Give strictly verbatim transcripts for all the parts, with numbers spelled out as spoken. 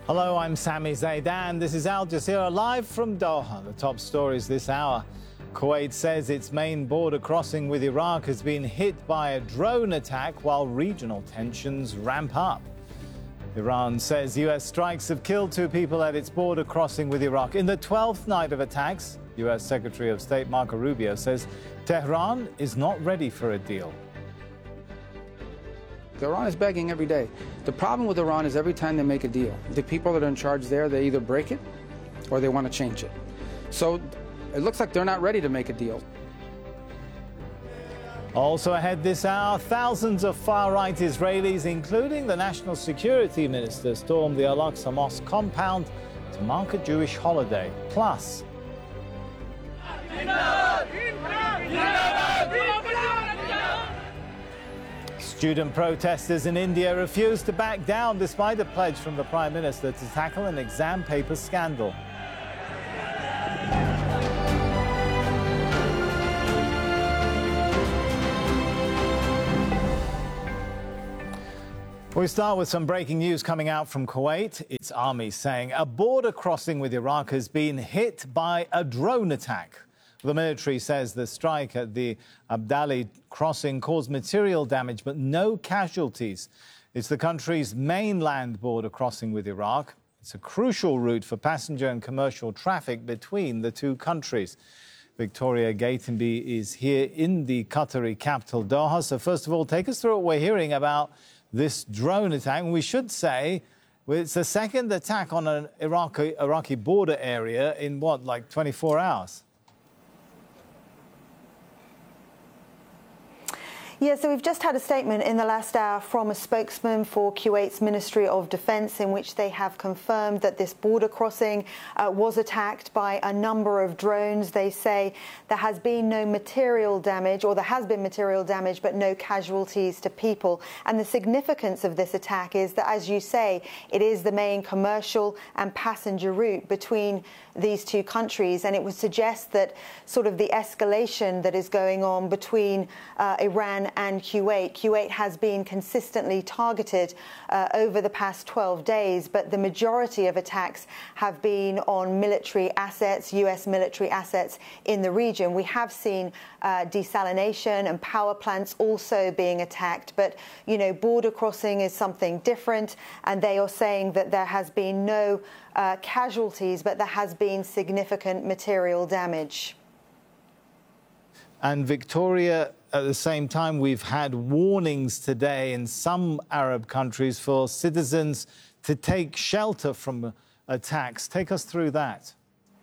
Hello, I'm Sami Zaidan. This is Al Jazeera live from Doha. The top stories this hour. Kuwait says its main border crossing with Iraq has been hit by a drone attack while regional tensions ramp up. Iran says U S strikes have killed two people at its border crossing with Iraq. In the twelfth night of attacks, U S Secretary of State Marco Rubio says Tehran is not ready for a deal. Iran is begging every day. The problem with Iran is every time they make a deal, the people that are in charge there, they either break it or they want to change it. So it looks like they're not ready to make a deal. Also ahead this hour, thousands of far-right Israelis, including the National Security Minister, stormed the Al-Aqsa Mosque compound to mark a Jewish holiday. Plus, student protesters in India refused to back down despite a pledge from the Prime Minister to tackle an exam paper scandal. We start with some breaking news coming out from Kuwait. Its army saying a border crossing with Iraq has been hit by a drone attack. The military says the strike at the Abdali crossing caused material damage but no casualties. It's the country's mainland border crossing with Iraq. It's a crucial route for passenger and commercial traffic between the two countries. Victoria Gatenby is here in the Qatari capital, Doha. So first of all, take us through what we're hearing about this drone attack. And we should say it's the second attack on an Iraqi, Iraqi border area in what, like twenty-four hours? Yeah, so we've just had a statement in the last hour from a spokesman for Kuwait's Ministry of Defense in which they have confirmed that this border crossing uh, was attacked by a number of drones. They say there has been no material damage, or there has been material damage, but no casualties to people. And the significance of this attack is that, as you say, it is the main commercial and passenger route between these two countries. And it would suggest that sort of the escalation that is going on between uh, Iran and Kuwait. Kuwait has been consistently targeted uh, over the past twelve days, but the majority of attacks have been on military assets, U S military assets in the region. We have seen uh, desalination and power plants also being attacked, but, you know, border crossing is something different, and they are saying that there has been no uh, casualties, but there has been significant material damage. And Victoria, at the same time, we've had warnings today in some Arab countries for citizens to take shelter from attacks. Take us through that.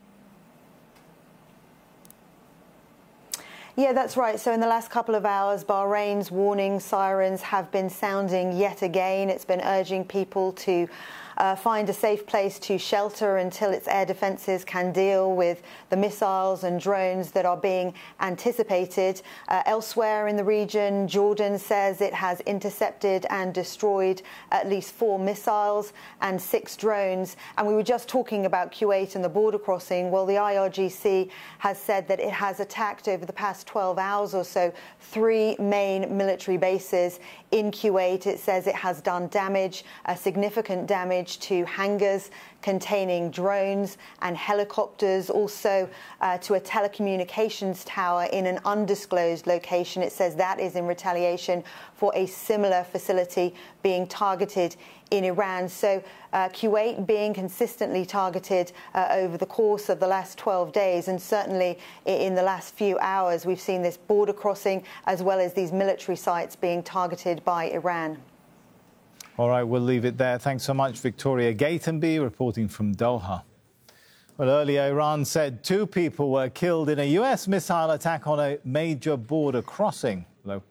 Yeah, that's right. So in the last couple of hours, Bahrain's warning sirens have been sounding yet again. It's been urging people to Uh, find a safe place to shelter until its air defences can deal with the missiles and drones that are being anticipated. Uh, elsewhere in the region, Jordan says it has intercepted and destroyed at least four missiles and six drones. And we were just talking about Kuwait and the border crossing. Well, the I R G C has said that it has attacked over the past twelve hours or so three main military bases in Kuwait. It says it has done damage, uh, significant damage to hangars containing drones and helicopters, also uh, to a telecommunications tower in an undisclosed location. It says that is in retaliation for a similar facility being targeted in Iran. So uh, Kuwait being consistently targeted uh, over the course of the last twelve days, and certainly in the last few hours, we've seen this border crossing as well as these military sites being targeted by Iran. All right, we'll leave it there. Thanks so much, Victoria Gatenby, reporting from Doha. Well, earlier, Iran said two people were killed in a U S missile attack on a major border crossing. Hello.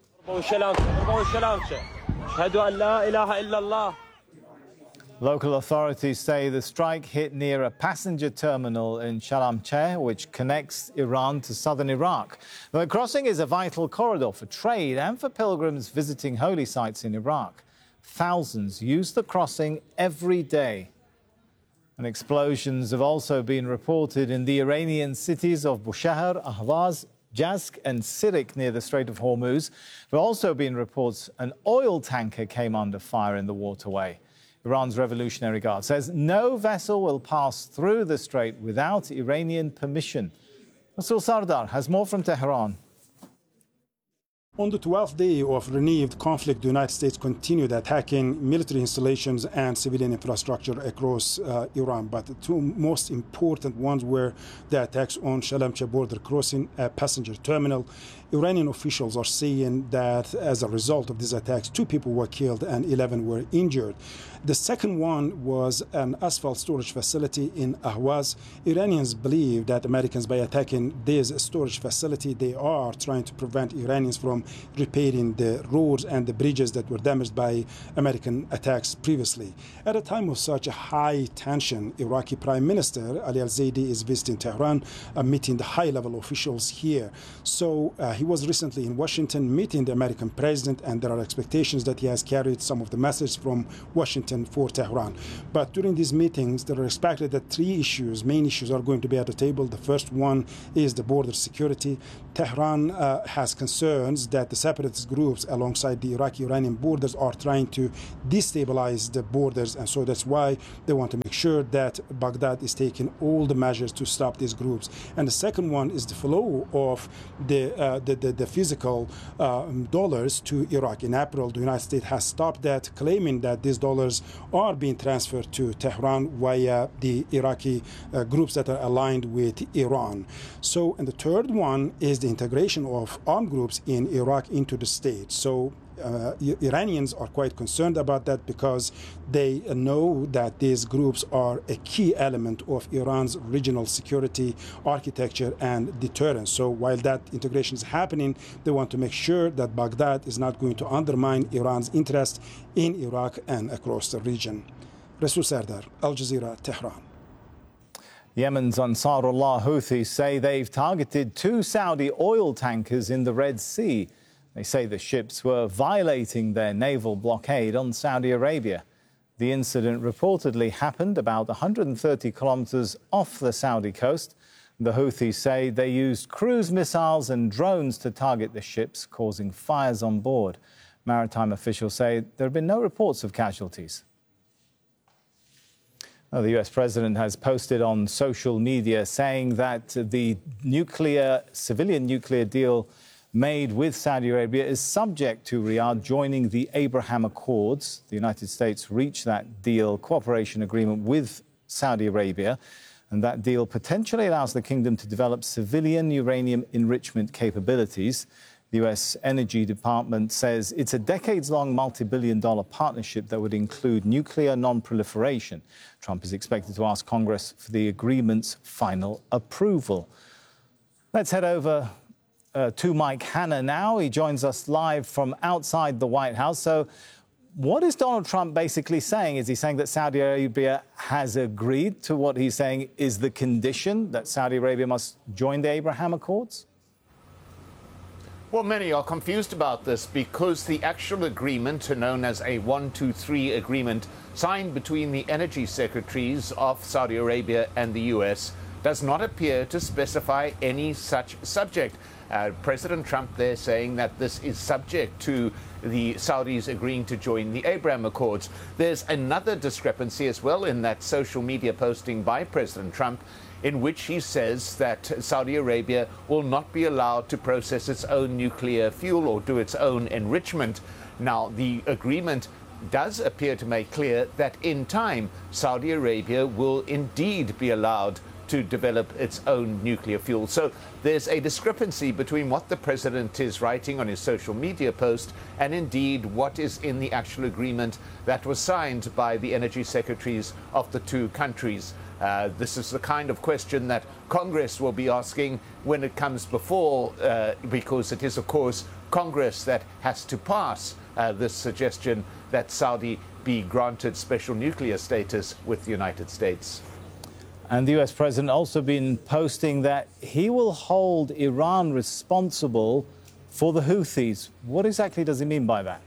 Local authorities say the strike hit near a passenger terminal in Shalamcheh, which connects Iran to southern Iraq. The crossing is a vital corridor for trade and for pilgrims visiting holy sites in Iraq. Thousands use the crossing every day. And explosions have also been reported in the Iranian cities of Bushehr, Ahvaz, Jazk and Sirik near the Strait of Hormuz. There have also been reports an oil tanker came under fire in the waterway. Iran's Revolutionary Guard, says no vessel will pass through the strait without Iranian permission. Rasul Sardar has more from Tehran. On the twelfth day of renewed conflict, the United States continued attacking military installations and civilian infrastructure across uh, Iran. But the two most important ones were the attacks on Shalamcheh border crossing, a passenger terminal. Iranian officials are saying that as a result of these attacks, two people were killed and eleven were injured. The second one was an asphalt storage facility in Ahwaz. Iranians believe that Americans, by attacking this storage facility, they are trying to prevent Iranians from repairing the roads and the bridges that were damaged by American attacks previously. At a time of such a high tension, Iraqi Prime Minister Ali al-Zaidi is visiting Tehran, uh, meeting the high-level officials here. So uh, he was recently in Washington meeting the American president, and there are expectations that he has carried some of the message from Washington for Tehran. But during these meetings, there are expected that three issues, main issues, are going to be at the table. The first one is the border security. Tehran uh, has concerns that the separatist groups alongside the Iraqi-Iranian borders are trying to destabilize the borders, and so that's why they want to make sure that Baghdad is taking all the measures to stop these groups. And the second one is the flow of the uh, the, the, the physical uh, dollars to Iraq. In April, the United States has stopped that, claiming that these dollars are being transferred to Tehran via the Iraqi uh, groups that are aligned with Iran. So, and the third one is the integration of armed groups in Iraq into the state. So Uh, Iranians are quite concerned about that because they know that these groups are a key element of Iran's regional security architecture and deterrence. So while that integration is happening, they want to make sure that Baghdad is not going to undermine Iran's interest in Iraq and across the region. Rasul Sardar, Al Jazeera, Tehran. Yemen's Ansarullah Houthis say they've targeted two Saudi oil tankers in the Red Sea. They say the ships were violating their naval blockade on Saudi Arabia. The incident reportedly happened about one hundred thirty kilometers off the Saudi coast. The Houthis say they used cruise missiles and drones to target the ships, causing fires on board. Maritime officials say there have been no reports of casualties. Well, the U S president has posted on social media saying that the nuclear, civilian nuclear deal made with Saudi Arabia is subject to Riyadh joining the Abraham Accords. The United States reached that deal, cooperation agreement with Saudi Arabia, and that deal potentially allows the kingdom to develop civilian uranium enrichment capabilities. The U S Energy Department says it's a decades-long multi-billion dollar partnership that would include nuclear non-proliferation. Trump is expected to ask Congress for the agreement's final approval. Let's head over Uh, to Mike Hanna now. He joins us live from outside the White House. So what is Donald Trump basically saying? Is he saying that Saudi Arabia has agreed to what he's saying is the condition that Saudi Arabia must join the Abraham Accords? Well, many are confused about this because the actual agreement, known as a one two three agreement, signed between the energy secretaries of Saudi Arabia and the U S, does not appear to specify any such subject. Uh, President Trump there saying that this is subject to the Saudis agreeing to join the Abraham Accords. There's another discrepancy as well in that social media posting by President Trump, in which he says that Saudi Arabia will not be allowed to process its own nuclear fuel or do its own enrichment. Now, the agreement does appear to make clear that in time, Saudi Arabia will indeed be allowed to develop its own nuclear fuel. So there's a discrepancy between what the president is writing on his social media post and indeed what is in the actual agreement that was signed by the energy secretaries of the two countries. Uh, this is the kind of question that Congress will be asking when it comes before, uh, because it is, of course, Congress that has to pass uh, this suggestion that Saudi be granted special nuclear status with the United States. And the U S president also been posting that he will hold Iran responsible for the Houthis. What exactly does he mean by that?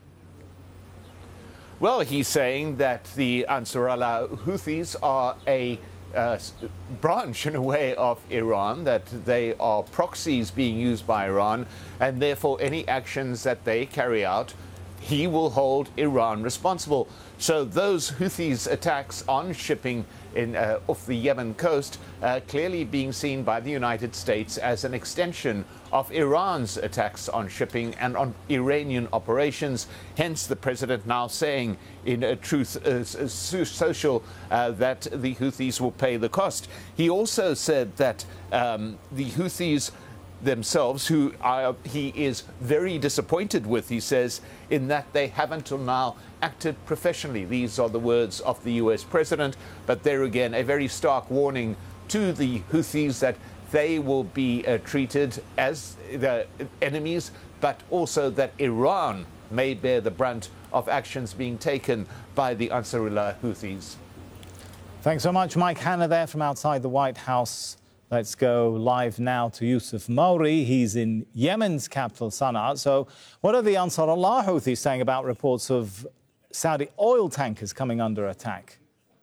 Well, he's saying that the Ansarullah Houthis are a uh, branch, in a way, of Iran, that they are proxies being used by Iran, and therefore any actions that they carry out he will hold Iran responsible. So those Houthis' attacks on shipping in uh, off the Yemen coast uh, clearly being seen by the United States as an extension of Iran's attacks on shipping and on Iranian operations. Hence, the president now saying in a Truth uh, Social uh, that the Houthis will pay the cost. He also said that um, the Houthis themselves, who are, he is very disappointed with, he says, in that they have until now acted professionally. These are the words of the U S president, but there again, a very stark warning to the Houthis that they will be uh, treated as the enemies, but also that Iran may bear the brunt of actions being taken by the Ansarullah Houthis. Thanks so much, Mike Hanna there from outside the White House. Let's go live now to Yusuf Mauri. He's in Yemen's capital, Sana'a. So what are the Ansarullah Houthis saying about reports of Saudi oil tankers coming under attack?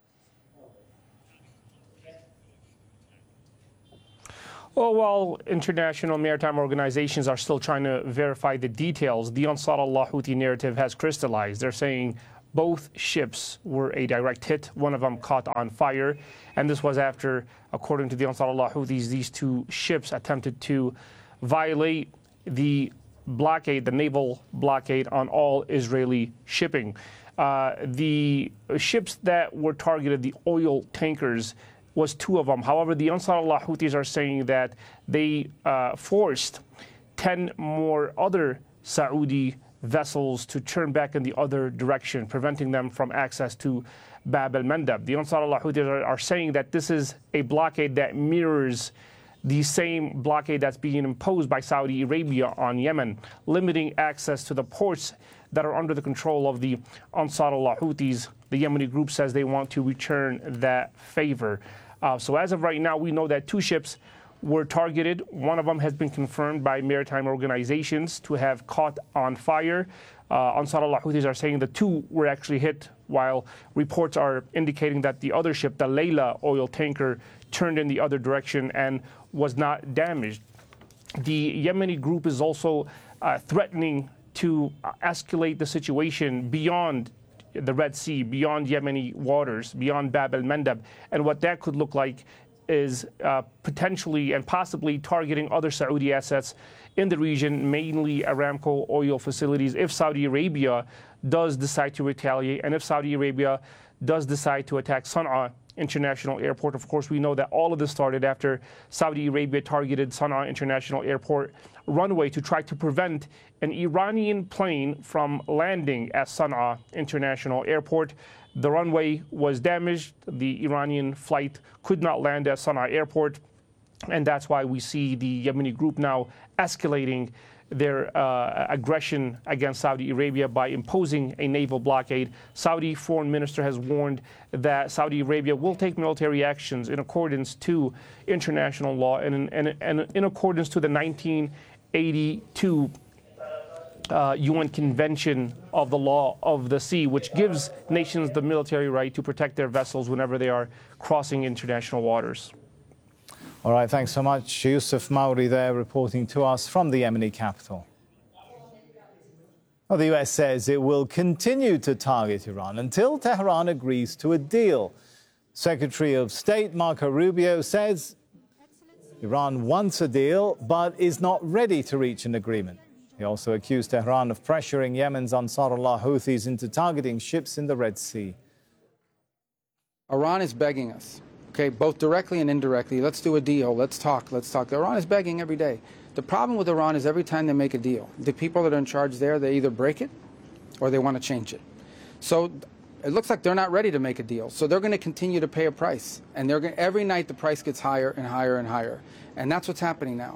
Well, while international maritime organizations are still trying to verify the details, the Ansarullah Houthi narrative has crystallized. They're saying both ships were a direct hit. One of them caught on fire. And this was after, according to the Ansarullah Houthis, these two ships attempted to violate the blockade, the naval blockade on all Israeli shipping. Uh, the ships that were targeted, the oil tankers, was two of them. However, the Ansarullah Houthis are saying that they uh, forced ten more other Saudi vessels to turn back in the other direction, preventing them from access to Bab al-Mandab. The Ansarullah Houthis are, are saying that this is a blockade that mirrors the same blockade that's being imposed by Saudi Arabia on Yemen, limiting access to the ports that are under the control of the Ansarullah Houthis. The Yemeni group says they want to return that favor. Uh, so as of right now, we know that two ships were targeted. One of them has been confirmed by maritime organizations to have caught on fire. Uh, Ansarullah Houthis are saying the two were actually hit, while reports are indicating that the other ship, the Layla oil tanker, turned in the other direction and was not damaged. The Yemeni group is also uh, threatening to escalate the situation beyond the Red Sea, beyond Yemeni waters, beyond Bab al-Mandab. And what that could look like is uh, potentially and possibly targeting other Saudi assets in the region, mainly Aramco oil facilities, if Saudi Arabia does decide to retaliate, and if Saudi Arabia does decide to attack Sana'a International Airport. Of course, we know that all of this started after Saudi Arabia targeted Sana'a International Airport runway to try to prevent an Iranian plane from landing at Sana'a International Airport. The runway was damaged. The Iranian flight could not land at Sana'a Airport. And that's why we see the Yemeni group now escalating their uh, aggression against Saudi Arabia by imposing a naval blockade. Saudi foreign minister has warned that Saudi Arabia will take military actions in accordance to international law and in, and, and in accordance to the nineteen eighty-two uh, U N Convention of the Law of the Sea, which gives nations the military right to protect their vessels whenever they are crossing international waters. All right, thanks so much. Yusuf Mauri there reporting to us from the Yemeni capital. Well, the U S says it will continue to target Iran until Tehran agrees to a deal. Secretary of State Marco Rubio says Iran wants a deal but is not ready to reach an agreement. He also accused Tehran of pressuring Yemen's Ansarullah Houthis into targeting ships in the Red Sea. Iran is begging us. Okay, both directly and indirectly. Let's do a deal. Let's talk. Let's talk. Iran is begging every day. The problem with Iran is every time they make a deal, the people that are in charge there, they either break it or they want to change it. So it looks like they're not ready to make a deal. So they're going to continue to pay a price. And they're going, every night the price gets higher and higher and higher. And that's what's happening now.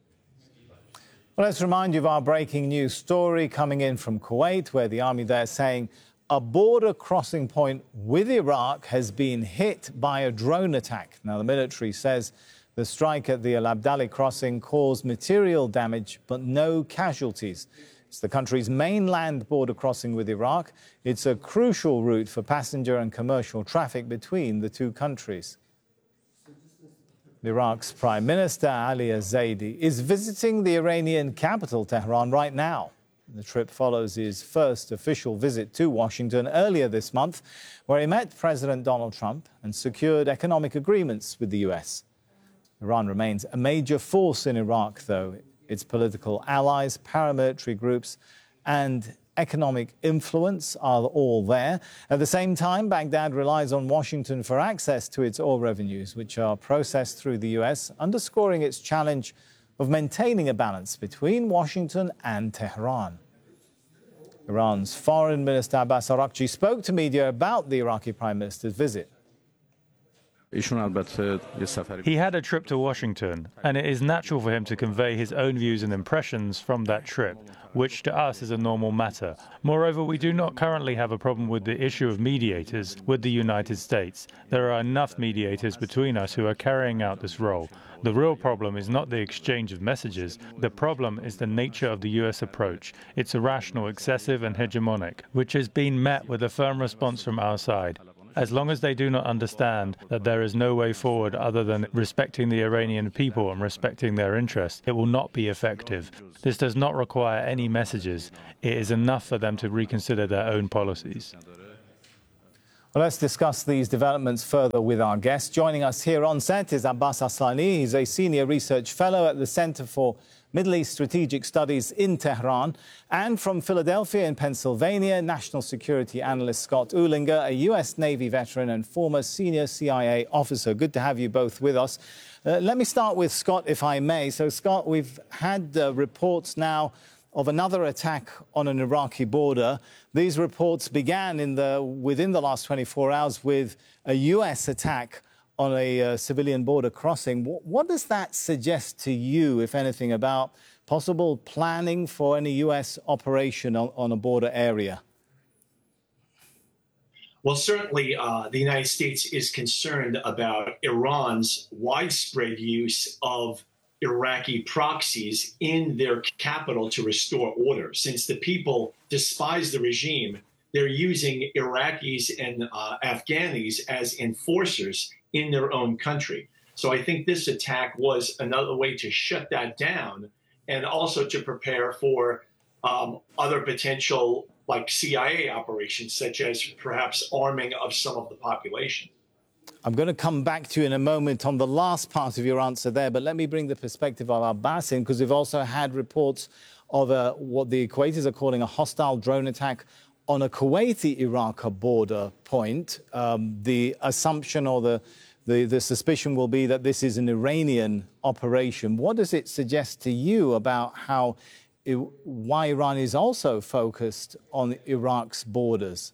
Well, let's remind you of our breaking news story coming in from Kuwait, where the army there is saying a border crossing point with Iraq has been hit by a drone attack. Now, the military says the strike at the Al Abdali crossing caused material damage, but no casualties. It's the country's main land border crossing with Iraq. It's a crucial route for passenger and commercial traffic between the two countries. Iraq's Prime Minister Ali Az-Zaidi is visiting the Iranian capital, Tehran, right now. The trip follows his first official visit to Washington earlier this month, where he met President Donald Trump and secured economic agreements with the U S. Iran remains a major force in Iraq, though. Its political allies, paramilitary groups, and economic influence are all there. At the same time, Baghdad relies on Washington for access to its oil revenues, which are processed through the U S, underscoring its challenge of maintaining a balance between Washington and Tehran. Iran's Foreign Minister Abbas Araghchi spoke to media about the Iraqi Prime Minister's visit. He had a trip to Washington, and it is natural for him to convey his own views and impressions from that trip, which to us is a normal matter. Moreover, we do not currently have a problem with the issue of mediators with the United States. There are enough mediators between us who are carrying out this role. The real problem is not the exchange of messages. The problem is the nature of the U S approach. It's irrational, excessive, and hegemonic, which has been met with a firm response from our side. As long as they do not understand that there is no way forward other than respecting the Iranian people and respecting their interests, it will not be effective. This does not require any messages. It is enough for them to reconsider their own policies. Well, let's discuss these developments further with our guest. Joining us here on set is Abbas Aslani. He's a senior research fellow at the Center for Middle East Strategic Studies in Tehran. And from Philadelphia in Pennsylvania, national security analyst Scott Uhlinger, a U S Navy veteran and former senior C I A officer. Good to have you both with us. Uh, let me start with Scott, if I may. So, Scott, we've had uh, reports now of another attack on an Iraqi border. These reports began in the within the last twenty-four hours with a U S attack on a uh, civilian border crossing. What, what does that suggest to you, if anything, about possible planning for any U S operation on, on a border area? Well, certainly uh, the United States is concerned about Iran's widespread use of Iraqi proxies in their capital to restore order. Since the people despise the regime, they're using Iraqis and uh, Afghanis as enforcers in their own country. So I think this attack was another way to shut that down and also to prepare for um, other potential like C I A operations, such as perhaps arming of some of the population. I'm going to come back to you in a moment on the last part of your answer there, but let me bring the perspective of Abbas in, because we've also had reports of a, what the Kuwaitis are calling a hostile drone attack on a Kuwaiti-Iraq border point. Um, the assumption or the, the, the suspicion will be that this is an Iranian operation. What does it suggest to you about how, it, why Iran is also focused on Iraq's borders?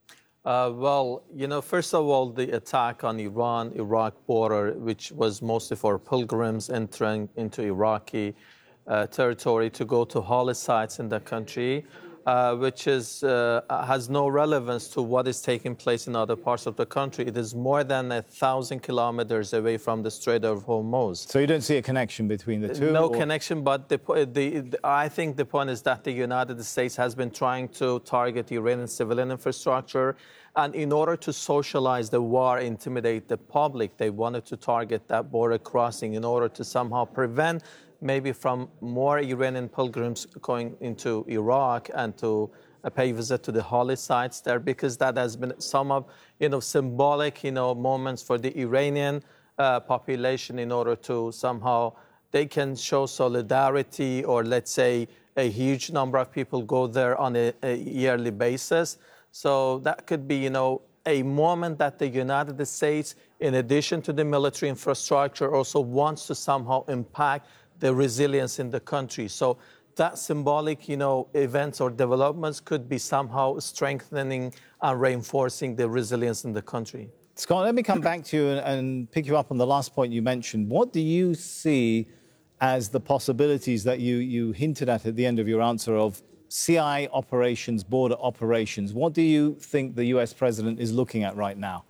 Uh, well, you know, first of all, the attack on Iran-Iraq border, which was mostly for pilgrims entering into Iraqi uh, territory to go to holy sites in the country, uh, which is uh, has no relevance to what is taking place in other parts of the country. It is more than a thousand kilometers away from the Strait of Hormuz. So you don't see a connection between the two? No or? connection, but the, the, the, I think the point is that the United States has been trying to target Iranian civilian infrastructure. And in order to socialize the war, intimidate the public, they wanted to target that border crossing in order to somehow prevent maybe from more Iranian pilgrims going into Iraq and to uh, pay visit to the holy sites there, because that has been some of, you know, symbolic, you know, moments for the Iranian uh, population in order to somehow they can show solidarity, or let's say a huge number of people go there on a, a yearly basis. So that could be, you know, a moment that the United States, in addition to the military infrastructure, also wants to somehow impact the resilience in the country. So that symbolic, you know, events or developments could be somehow strengthening and reinforcing the resilience in the country. Scott, let me come back to you and, and pick you up on the last point you mentioned. What do you see as the possibilities that you, you hinted at at the end of your answer of C I A operations, border operations? What do you think the U S president is looking at right now?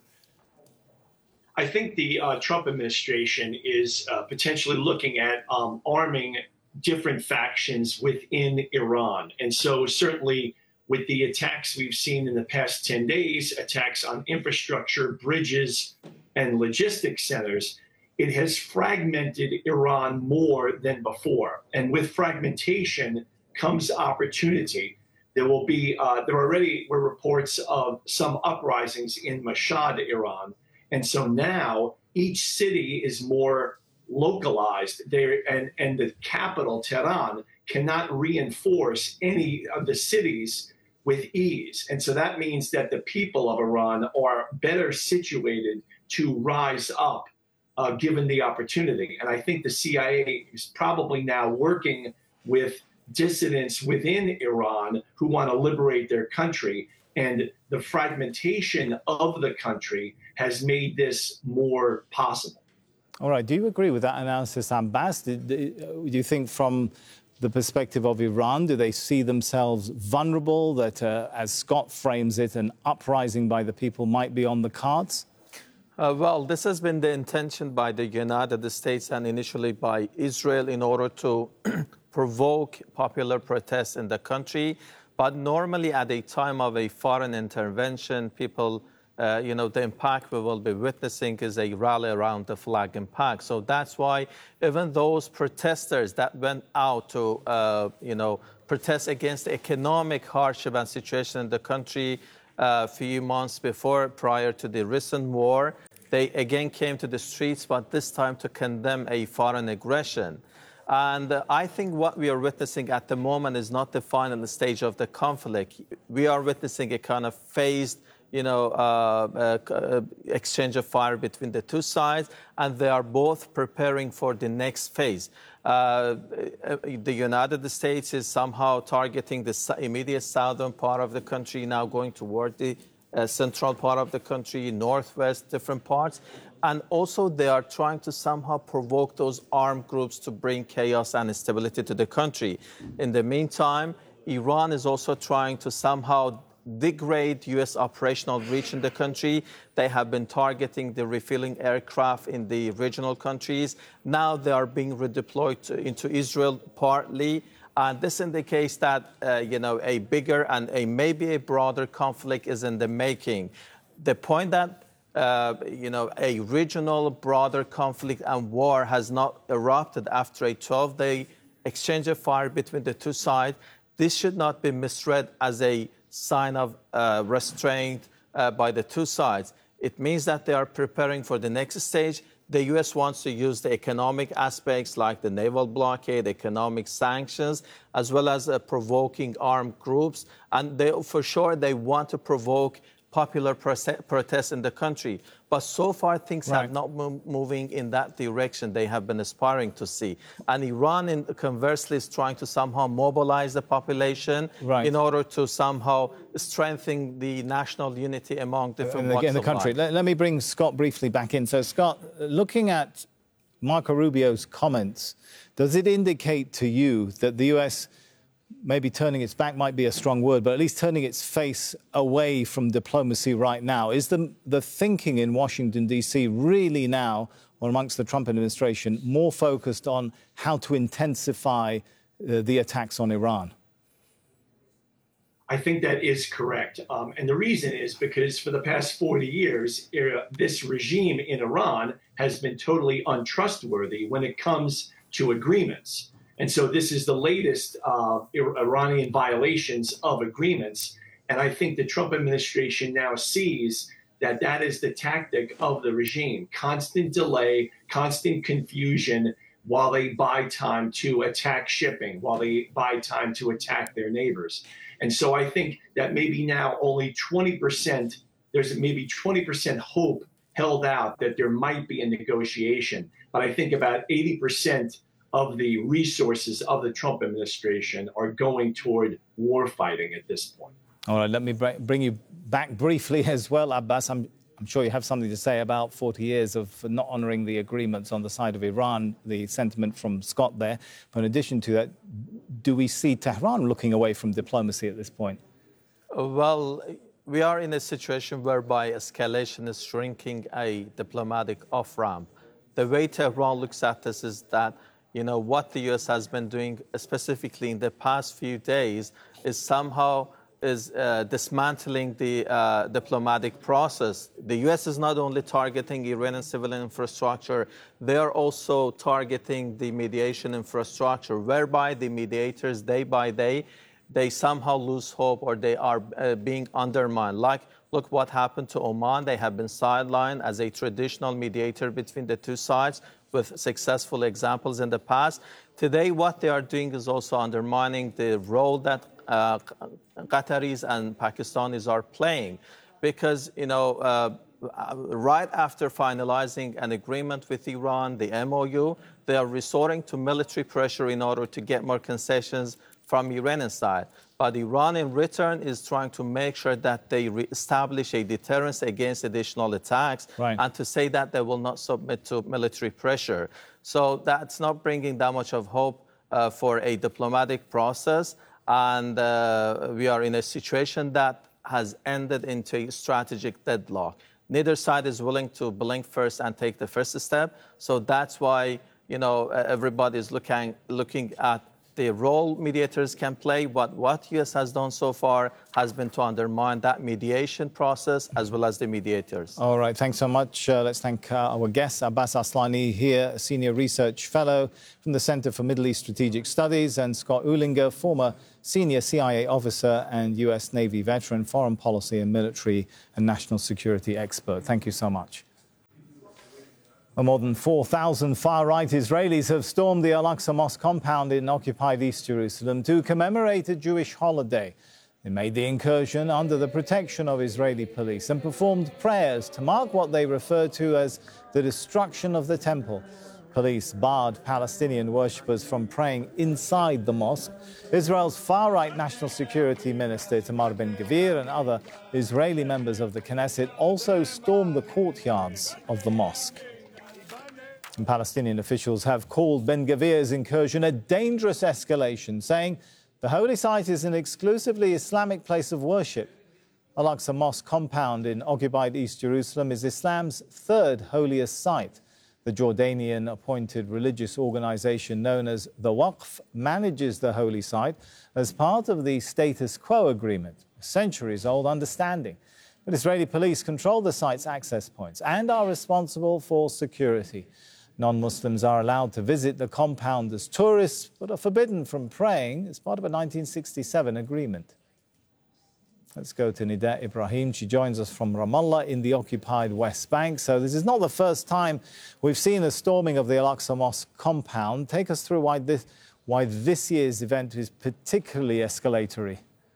I think the uh, Trump administration is uh, potentially looking at um, arming different factions within Iran. And so certainly with the attacks we've seen in the past ten days, attacks on infrastructure, bridges, and logistics centers, it has fragmented Iran more than before. And with fragmentation, comes opportunity. There will be, uh, there already were reports of some uprisings in Mashhad, Iran. And so now each city is more localized there, and, and the capital, Tehran, cannot reinforce any of the cities with ease. And so that means that the people of Iran are better situated to rise up uh, given the opportunity. And I think the C I A is probably now working with dissidents within Iran who want to liberate their country. And the fragmentation of the country has made this more possible. All right. Do you agree with that analysis, Abbas? Do, do you think from the perspective of Iran, do they see themselves vulnerable, that, uh, as Scott frames it, an uprising by the people might be on the cards? Uh, well, this has been the intention by the United States and initially by Israel in order to provoke popular protests in the country. But normally at a time of a foreign intervention, people, uh, you know, the impact we will be witnessing is a rally around the flag impact. So that's why even those protesters that went out to, uh, you know, protest against the economic hardship and situation in the country a few months before, prior to the recent war, they again came to the streets, but this time to condemn a foreign aggression. And uh, I think what we are witnessing at the moment is not the final stage of the conflict. We are witnessing a kind of phased, you know, uh, uh, exchange of fire between the two sides, and they are both preparing for the next phase. Uh, the United States is somehow targeting the immediate southern part of the country, now going toward the uh, central part of the country, northwest, different parts. And also they are trying to somehow provoke those armed groups to bring chaos and instability to the country. In the meantime, Iran is also trying to somehow degrade U S operational reach in the country. They have been targeting the refueling aircraft in the regional countries. Now they are being redeployed to, into Israel partly. And this indicates that, uh, you know, a bigger and a maybe a broader conflict is in the making. The point that, uh, you know, a regional broader conflict and war has not erupted after a twelve-day exchange of fire between the two sides, this should not be misread as a sign of uh, restraint uh, by the two sides. It means that they are preparing for the next stage. The U S wants to use the economic aspects like the naval blockade, economic sanctions, as well as uh, provoking armed groups. And they, for sure, they want to provoke popular protests in the country. But so far, things right. have not moved moving in that direction they have been aspiring to see. And Iran, in, conversely, is trying to somehow mobilize the population right. in order to somehow strengthen the national unity among different walks in the country. Let, let me bring Scott briefly back in. So, Scott, looking at Marco Rubio's comments, does it indicate to you that the U S maybe turning its back might be a strong word, but at least turning its face away from diplomacy right now? Is the, the thinking in Washington, D C really now, or amongst the Trump administration, more focused on how to intensify uh, the attacks on Iran? I think that is correct. Um, and the reason is because for the past forty years, uh, this regime in Iran has been totally untrustworthy when it comes to agreements. And so this is the latest uh, Iranian violations of agreements. And I think the Trump administration now sees that that is the tactic of the regime: constant delay, constant confusion, while they buy time to attack shipping, while they buy time to attack their neighbors. And so I think that maybe now only twenty percent, there's maybe twenty percent hope held out that there might be a negotiation. But I think about eighty percent of the resources of the Trump administration are going toward war fighting at this point. All right, let me bring you back briefly as well, Abbas. I'm, I'm sure you have something to say about forty years of not honouring the agreements on the side of Iran, the sentiment from Scott there. But in addition to that, do we see Tehran looking away from diplomacy at this point? Well, we are in a situation whereby escalation is shrinking a diplomatic off-ramp. The way Tehran looks at this is that, you know, what the U S has been doing specifically in the past few days is somehow is uh, dismantling the uh, diplomatic process. The U S is not only targeting Iranian civilian infrastructure, they are also targeting the mediation infrastructure, whereby the mediators, day by day, they somehow lose hope or they are uh, being undermined. Like, look what happened to Oman. They have been sidelined as a traditional mediator between the two sides with successful examples in the past. Today, what they are doing is also undermining the role that uh, Qataris and Pakistanis are playing. Because, you know, uh, right after finalizing an agreement with Iran, the M O U, they are resorting to military pressure in order to get more concessions from Iranian side. But Iran, in return, is trying to make sure that they establish a deterrence against additional attacks, right, and to say that they will not submit to military pressure. So that's not bringing that much of hope uh, for a diplomatic process. And uh, we are in a situation that has ended into a strategic deadlock. Neither side is willing to blink first and take the first step. So that's why, you know, everybody is looking, looking at the role mediators can play. But what U S has done so far has been to undermine that mediation process as well as the mediators. All right, thanks so much. Uh, let's thank uh, our guest, Abbas Aslani here, Senior Research Fellow from the Center for Middle East Strategic Studies, and Scott Uhlinger, former Senior C I A Officer and U S Navy veteran, foreign policy and military and national security expert. Thank you so much. More than four thousand far-right Israelis have stormed the Al-Aqsa Mosque compound in occupied East Jerusalem to commemorate a Jewish holiday. They made the incursion under the protection of Israeli police and performed prayers to mark what they referred to as the destruction of the temple. Police barred Palestinian worshippers from praying inside the mosque. Israel's far-right National Security Minister Itamar Ben-Gvir and other Israeli members of the Knesset also stormed the courtyards of the mosque. And Palestinian officials have called Ben-Gvir's incursion a dangerous escalation, saying the holy site is an exclusively Islamic place of worship. Al-Aqsa Mosque compound in occupied East Jerusalem is Islam's third holiest site. The Jordanian-appointed religious organization known as the Waqf manages the holy site as part of the status quo agreement, a centuries-old understanding. But Israeli police control the site's access points and are responsible for security. Non-Muslims are allowed to visit the compound as tourists, but are forbidden from praying as part of a nineteen sixty-seven agreement. Let's go to Nida Ibrahim. She joins us from Ramallah in the occupied West Bank. So this is not the first time we've seen a storming of the Al-Aqsa Mosque compound. Take us through why this, why this year's event is particularly escalatory.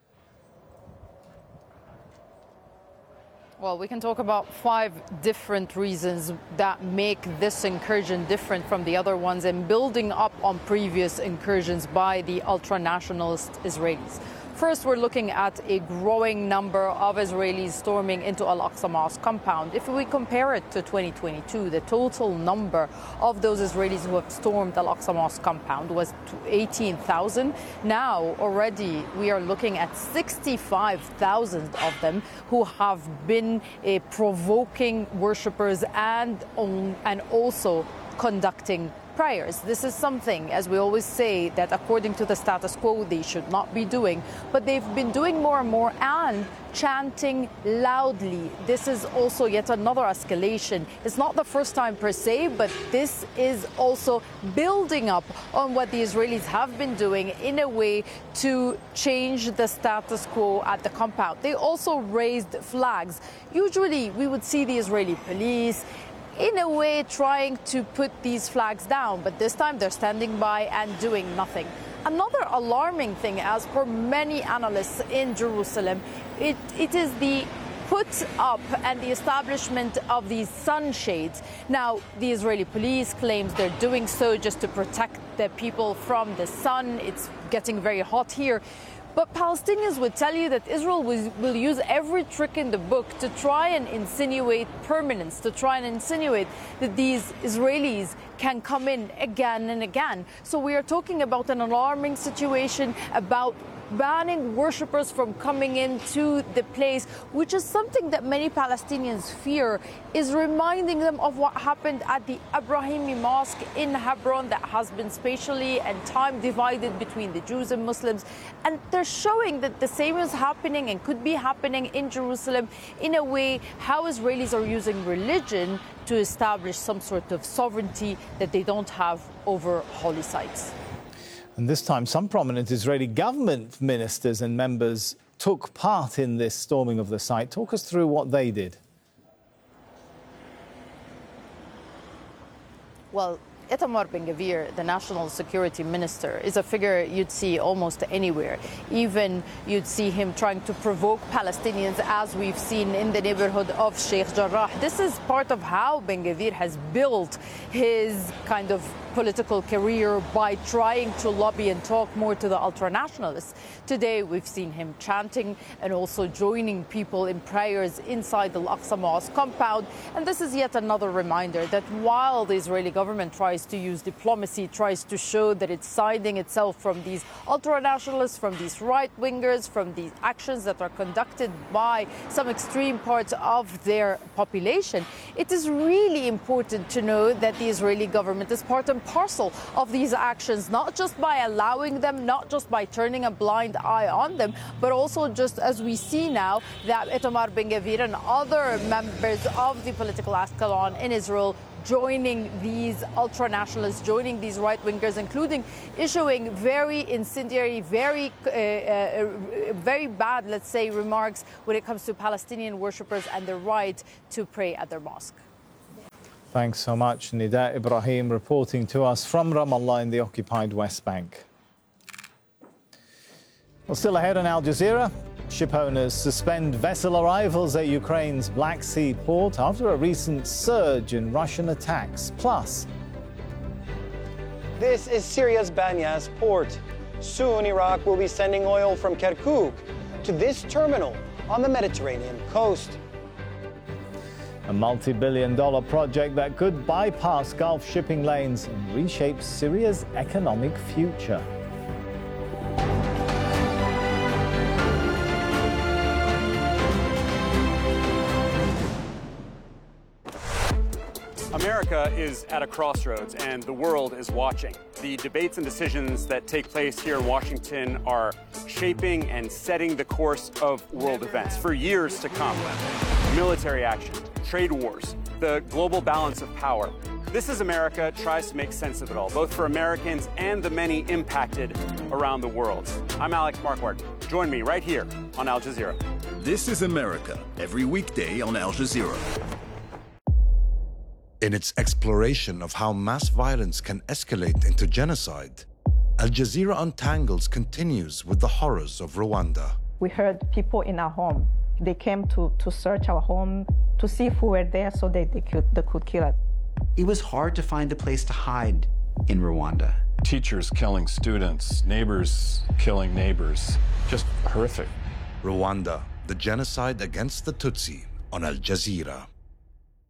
Well, we can talk about five different reasons that make this incursion different from the other ones and building up on previous incursions by the ultra-nationalist Israelis. First, we're looking at a growing number of Israelis storming into Al-Aqsa Mosque compound. If we compare it to twenty twenty-two, the total number of those Israelis who have stormed Al-Aqsa Mosque compound was eighteen thousand. Now, already, we are looking at sixty-five thousand of them who have been uh, provoking worshippers and, um, and also conducting prayers. This is something, as we always say, that according to the status quo, they should not be doing. But they've been doing more and more and chanting loudly. This is also yet another escalation. It's not the first time per se, but this is also building up on what the Israelis have been doing in a way to change the status quo at the compound. They also raised flags. Usually we would see the Israeli police in a way trying to put these flags down, but this time they're standing by and doing nothing. Another alarming thing, as per many analysts in Jerusalem, it, it is the put up and the establishment of these sunshades. Now, the Israeli police claims they're doing so just to protect the people from the sun. It's getting very hot here. But Palestinians would tell you that Israel will, will use every trick in the book to try and insinuate permanence, to try and insinuate that these Israelis can come in again and again. So we are talking about an alarming situation, about banning worshippers from coming into the place, which is something that many Palestinians fear is reminding them of what happened at the Ibrahimi Mosque in Hebron that has been spatially and time divided between the Jews and Muslims. And they're showing that the same is happening and could be happening in Jerusalem in a way how Israelis are using religion to establish some sort of sovereignty that they don't have over holy sites. And this time, some prominent Israeli government ministers and members took part in this storming of the site. Talk us through what they did. Well, Itamar Ben-Gvir, the national security minister, is a figure you'd see almost anywhere. Even you'd see him trying to provoke Palestinians, as we've seen in the neighborhood of Sheikh Jarrah. This is part of how Ben-Gvir has built his kind of political career by trying to lobby and talk more to the ultranationalists. Today, we've seen him chanting and also joining people in prayers inside the Al-Aqsa Mosque compound. And this is yet another reminder that while the Israeli government tries to use diplomacy, tries to show that it's siding itself from these ultranationalists, from these right-wingers, from these actions that are conducted by some extreme parts of their population, it is really important to know that the Israeli government is part and parcel of these actions, not just by allowing them, not just by turning a blind eye on them, but also just as we see now that Itamar Ben-Gvir and other members of the political echelon in Israel joining these ultra-nationalists, joining these right-wingers, including issuing very incendiary, very, uh, uh, very bad, let's say, remarks when it comes to Palestinian worshippers and their right to pray at their mosque. Thanks so much, Nida Ibrahim, reporting to us from Ramallah in the occupied West Bank. Well, still ahead on Al Jazeera, ship owners suspend vessel arrivals at Ukraine's Black Sea port after a recent surge in Russian attacks. Plus, this is Syria's Banyas port. Soon, Iraq will be sending oil from Kirkuk to this terminal on the Mediterranean coast. A multi-billion dollar project that could bypass Gulf shipping lanes and reshape Syria's economic future. America is at a crossroads, and the world is watching. The debates and decisions that take place here in Washington are shaping and setting the course of world events for years to come. Military action, trade wars, the global balance of power. This is America tries to make sense of it all, both for Americans and the many impacted around the world. I'm Alex Marquardt. Join me right here on Al Jazeera. This is America, every weekday on Al Jazeera. In its exploration of how mass violence can escalate into genocide, Al Jazeera Untangles continues with the horrors of Rwanda. We heard people in our home. They came to, to search our home to see if we were there so they, they, could, they could kill us. It was hard to find a place to hide in Rwanda. Teachers killing students, neighbors killing neighbors. Just horrific. Rwanda, the genocide against the Tutsi on Al Jazeera.